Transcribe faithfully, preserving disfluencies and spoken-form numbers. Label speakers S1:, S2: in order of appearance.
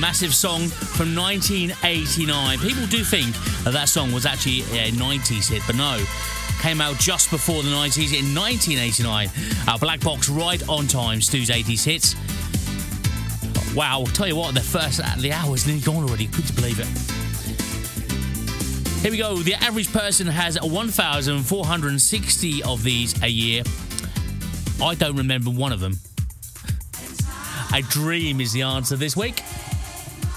S1: massive song from nineteen eighty-nine. People do think that that song was actually a nineties hit, but no. Came out just before the nineties in nineteen eighty-nine. Our Black Box, right on time, Stu's eighties hits. Wow, I'll tell you what, the first the hour's nearly gone already. Couldn't believe it. Here we go. The average person has one thousand four hundred sixty of these a year. I don't remember one of them. A dream is the answer this week.